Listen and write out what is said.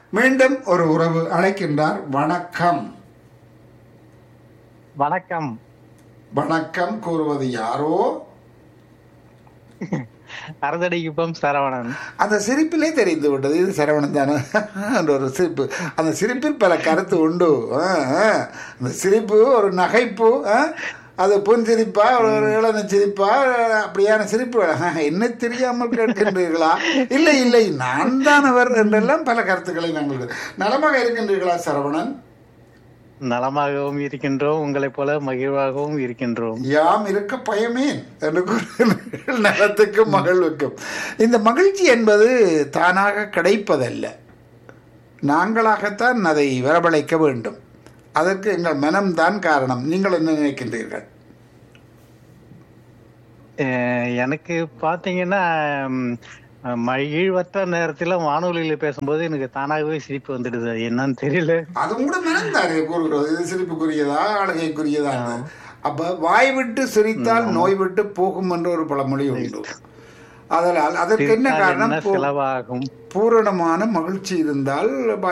மீண்டும் ஒரு உறவு அழைக்கின்றார். வணக்கம். வணக்கம். வணக்கம் கூறுவது யாரோ? அறதடிக்குப்பம் சரவணன். அந்த சிரிப்பிலே தெரிந்து விட்டது இது சரவணன் தானே என்ற ஒரு சிரிப்பு. அந்த சிரிப்பில் பல கருத்து உண்டு. அந்த சிரிப்பு ஒரு நகைப்பு, அது புன்சிரிப்பா ஒரு இளன சிரிப்பா, அப்படியான சிரிப்பு. என்ன தெரியாமல் கேட்கின்றீர்களா? இல்லை இல்லை நான் தான் அவர் என்றெல்லாம் பல கருத்துக்களை நாங்கள். நலமாக இருக்கின்றீர்களா சரவணன்? நலமாகவும் இருக்கின்றோம், உங்களைப் போல மகிழ்வாகவும் இருக்கின்றோம். யாம் இருக்க பயமேன் என்று கூறுகிறீர்கள். நலத்துக்கும் மகிழ்வுக்கும். இந்த மகிழ்ச்சி என்பது தானாக கிடைப்பதல்ல, நாங்களாகத்தான் அதை வரவழைக்க வேண்டும். அதற்கு எங்கள் மனம்தான் காரணம். நீங்கள் என்ன நினைக்கின்றீர்கள்? எனக்கு பாத்தீங்கன்னா மகிழ்வற்ற நேரத்துல வானொலியில பேசும்போது எனக்கு தானாகவே சிரிப்பு வந்துடுது. அது என்னன்னு தெரியல. அது கூட மனம்தானே கூறுகிறது இது சிரிப்புக்குரியதா அழகைக்குரியதா. அப்ப வாய் விட்டு சிரித்தால் நோய் விட்டு போகும் என்ற ஒரு பழமொழி உண்டு. அதனால் அதற்கு என்ன காரணம்? செலவாகும். பூரணமான மகிழ்ச்சி இருந்தால்